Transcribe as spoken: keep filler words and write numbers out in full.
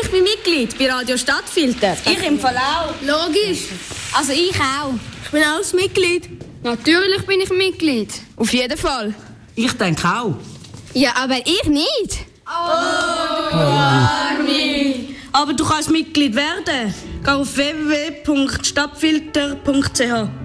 Ich bin Mitglied bei Radio Stadtfilter. Ich im Fall auch. Logisch. Also ich auch. Ich bin auch ein Mitglied. Natürlich bin ich Mitglied. Auf jeden Fall. Ich denke auch. Ja, aber ich nicht. Oh, du Arme. Aber du kannst Mitglied werden. Geh auf w w w punkt stadtfilter punkt c h.